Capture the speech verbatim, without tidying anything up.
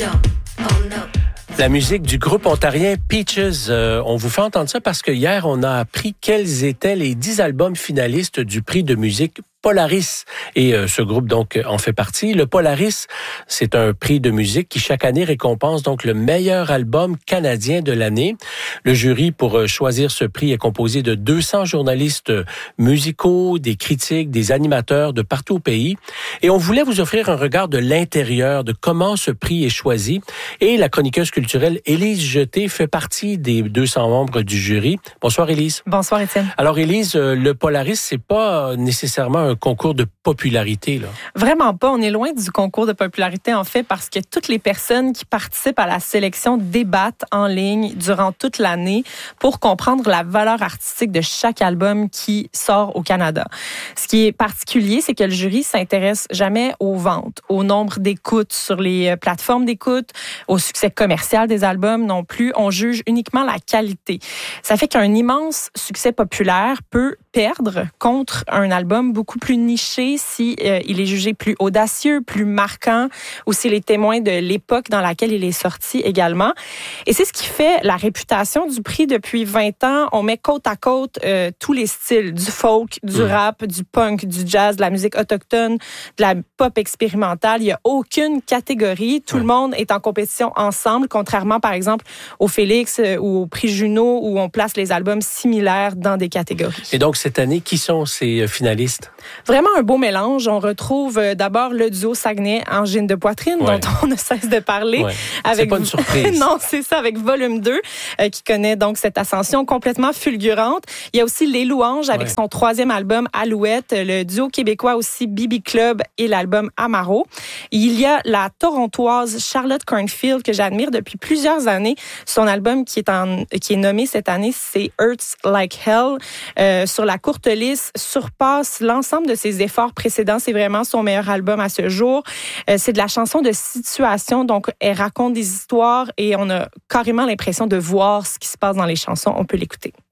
La musique du groupe ontarien Peaches. Euh, on vous fait entendre ça parce que hier, on a appris quels étaient les dix albums finalistes du prix de musique Polaris. Et euh, ce groupe, donc, en fait partie. Le Polaris, c'est un prix de musique qui, chaque année, récompense donc le meilleur album canadien de l'année. Le jury, pour euh, choisir ce prix, est composé de deux cents journalistes musicaux, des critiques, des animateurs de partout au pays. Et on voulait vous offrir un regard de l'intérieur de comment ce prix est choisi. Et la chroniqueuse culturelle Élise Jeté fait partie des deux cents membres du jury. Bonsoir, Élise. Bonsoir, Étienne. Alors, Élise, le Polaris, c'est pas nécessairement un concours de popularité, là. Vraiment pas. On est loin du concours de popularité, en fait, parce que toutes les personnes qui participent à la sélection débattent en ligne durant toute l'année pour comprendre la valeur artistique de chaque album qui sort au Canada. Ce qui est particulier, c'est que le jury s'intéresse jamais aux ventes, au nombre d'écoutes sur les plateformes d'écoute, au succès commercial des albums non plus. On juge uniquement la qualité. Ça fait qu'un immense succès populaire peut perdre contre un album beaucoup plus niché si euh, il est jugé plus audacieux, plus marquant, ou s'il est témoin de l'époque dans laquelle il est sorti également. Et c'est ce qui fait la réputation du prix depuis vingt ans. On met côte à côte euh, tous les styles, du folk, du mmh. rap, du punk, du jazz, de la musique autochtone, de la pop expérimentale. Il n'y a aucune catégorie. Tout mmh. le monde est en compétition ensemble, contrairement par exemple au Félix euh, ou au prix Juno où on place les albums similaires dans des catégories. Et donc cette année, qui sont ces finalistes? Vraiment un beau mélange. On retrouve euh, d'abord le duo Saguenay Angine de poitrine, ouais. dont on ne cesse de parler. Ouais. Avec... C'est pas une surprise. Non, c'est ça, avec Volume deux, euh, qui connaît donc cette ascension complètement fulgurante. Il y a aussi Les Louanges, avec ouais. son troisième album Alouette, le duo québécois aussi Bibi Club et l'album Amaro. Il y a la Torontoise Charlotte Cornfield, que j'admire depuis plusieurs années. Son album qui est, en, qui est nommé cette année, c'est Hurts Like Hell. Euh, sur la courte liste, surpasse l'ensemble de ses efforts précédents. C'est vraiment son meilleur album à ce jour. Euh, c'est de la chanson de situation, donc elle raconte des histoires et on a carrément l'impression de voir ce qui se passe dans les chansons. On peut l'écouter.